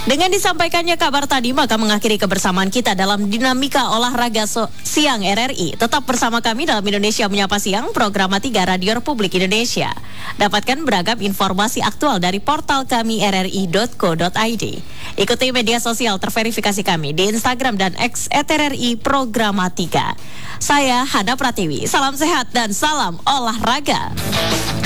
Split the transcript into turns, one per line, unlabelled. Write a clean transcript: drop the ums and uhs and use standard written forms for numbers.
Dengan disampaikannya kabar tadi, maka mengakhiri kebersamaan kita dalam dinamika olahraga siang RRI. Tetap bersama kami dalam Indonesia Menyapa Siang, program 3 Radio Republik Indonesia. Dapatkan beragam informasi aktual dari portal kami rri.co.id. Ikuti media sosial terverifikasi kami di Instagram dan X @RRI Programa 3. Saya Hana Pratiwi, salam sehat dan salam olahraga.